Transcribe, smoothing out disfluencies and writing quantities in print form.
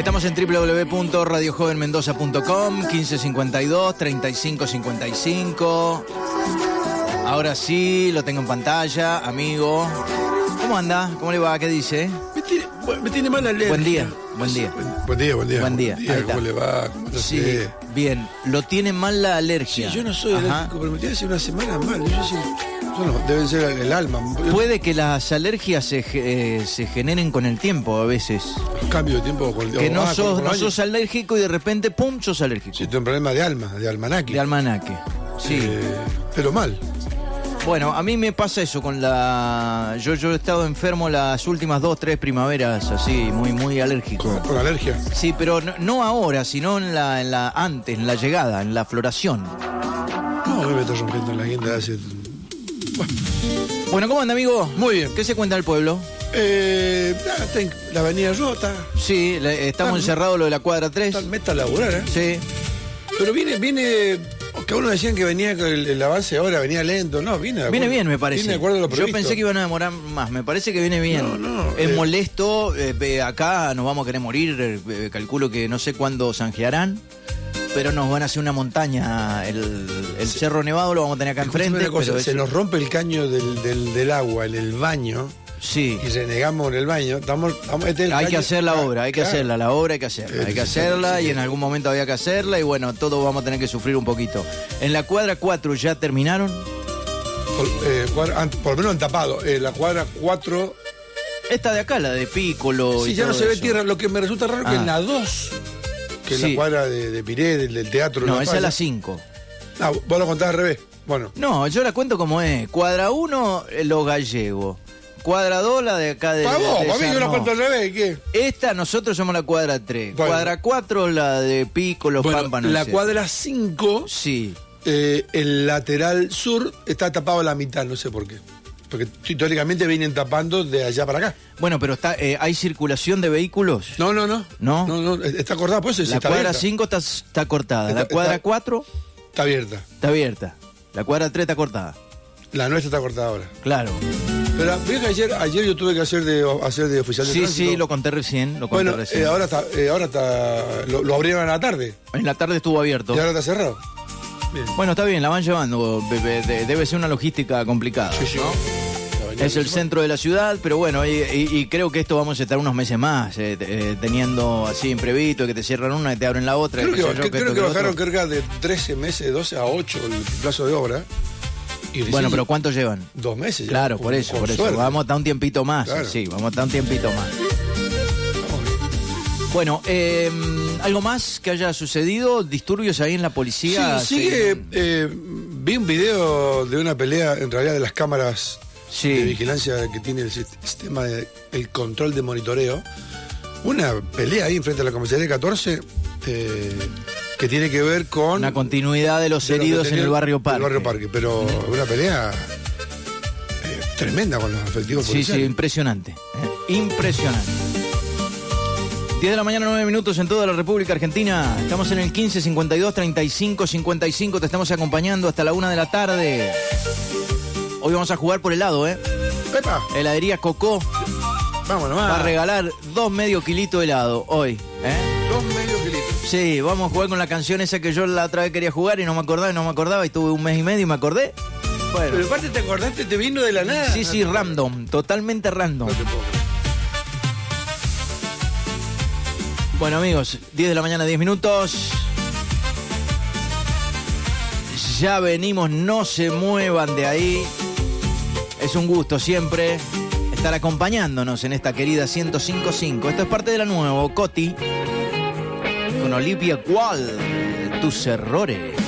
Estamos en www.radiojovenmendoza.com, 1552 3555. Ahora sí, lo tengo en pantalla, amigo. ¿Cómo anda? ¿Cómo le va? ¿Qué dice? Me tiene mal la alergia. Buen día, buen día. Buen día. Buen día. ¿Cómo le va? ¿Cómo está Sí, usted? bien. Lo tiene mal la alergia. Sí, yo no soy Ajá. alérgico, pero me tiene hace una semana mal. Yo no, deben ser el alma. Puede que las alergias se generen con el tiempo a veces. Cambio de tiempo con el Que no con los años. sos alérgico y de repente, ¡pum!, sos alérgico. Sí, tengo un problema de alma, de almanaque. De almanaque. Sí. Pero mal. Bueno, a mí me pasa eso con la... Yo he estado enfermo las últimas 2-3 primaveras, así, muy alérgico. Con alergia. Sí, pero no ahora, sino en la llegada, en la floración. No, me está rompiendo la guinda hace... Bueno, ¿cómo anda, amigo? Muy bien. ¿Qué se cuenta del pueblo? La avenida rota. Sí, estamos encerrados lo de la cuadra 3. Meta a laburar, ¿eh? Sí. Pero viene... Que unos decían que venía con el avance ahora, venía lento. No, viene Viene, me parece. Viene de acuerdo a lo Yo previsto. pensé que iban a demorar más. Me parece que viene bien. No, es molesto. Acá nos vamos a querer morir. Calculo que no sé cuándo zanjearán. Pero nos van a hacer una montaña. El Cerro Nevado lo vamos a tener acá enfrente. Una cosa, pero se nos rompe el caño del agua en el baño. Sí. Y renegamos en el baño. Hay que hacer la obra, hay que hacerla. La obra hay que hacerla. Hay que hacerla y en algún momento había que hacerla. Y bueno, todos vamos a tener que sufrir un poquito. En la cuadra 4 ya terminaron. Por lo menos han tapado. La cuadra 4. Esta de acá, la de Piccolo. Sí, y ya no todo se ve eso. tierra. Lo que me resulta raro que en la 2, que es Sí. la cuadra de Piré, del teatro. No, La esa Falla. es la 5. No, vos lo contás al revés. Bueno. No, yo la cuento como es. Cuadra 1, los gallegos. Cuadra 2, la de acá de... Para vos, de para mí yo la Sarnó. cuento al revés. ¿Qué? Esta, nosotros somos la cuadra 3. Bueno. Cuadra 4, la de Piccolo, Bueno, Pampa, no la sé. cuadra 5, Sí. el lateral sur, está tapado a la mitad, no sé por qué. Porque teóricamente vienen tapando de allá para acá. Bueno, pero está, ¿hay circulación de vehículos? No. ¿No? No, está cortada, por eso La está cuadra abierta. 5 está cortada. La Está- cuadra está- 4 Está abierta. está abierta. La cuadra 3 está cortada. La nuestra está cortada ahora. Claro. Pero fíjate que ayer yo tuve que hacer de oficial de Sí, tránsito. sí, lo conté recién. Bueno, ahora está, lo abrieron a la tarde En la tarde estuvo abierto. y ahora está cerrado. Bien. Bueno, está bien, la van llevando. Debe ser una logística complicada. Sí, sí. ¿no? La avenida Es el principal. centro de la ciudad, pero bueno, y creo que esto vamos a estar unos meses más, teniendo así imprevisto, que te cierran una y te abren la otra. Creo qué sé yo, que esto, bajaron lo otro. creo que de 13 meses, de 12 a 8 el plazo de obra. Y recién Bueno, pero ¿cuánto llevan? 2 meses. ya, Claro, con- por eso. con suerte. Vamos a estar un tiempito más. Claro. Sí, vamos a estar un tiempito más. Bueno, ¿algo más que haya sucedido? ¿Disturbios ahí en la policía? Sí, sigue. Vi un video de una pelea, en realidad, de las cámaras Sí. de vigilancia que tiene el sistema de el control de monitoreo. Una pelea ahí frente a la comisaría 14 que tiene que ver con Una continuidad de los de los heridos en detenidos el barrio del Parque. barrio Parque, pero una pelea tremenda con los efectivos Sí, policiales. sí, impresionante. Impresionante. 10 de la mañana, 9 minutos en toda la República Argentina. Estamos en el 15 52 35 55. Te estamos acompañando hasta la 1 de la tarde. Hoy vamos a jugar por helado, ¿eh? ¡Pepa! Heladería Cocó Vamos nomás. va a regalar 2 medio kilitos de helado hoy, ¿eh? 2 medio kilitos. Sí, vamos a jugar con la canción esa que yo la otra vez quería jugar y no me acordaba y tuve un mes y medio y me acordé. Bueno. Pero aparte te acordaste, te vino de la nada. Sí, sí, random, totalmente random. No te puedo creer. Bueno, amigos, 10 de la mañana, 10 minutos. Ya venimos, no se muevan de ahí. Es un gusto siempre estar acompañándonos en esta querida 105.5. Esto es parte de la nueva Coti con Olivia Cual, tus errores.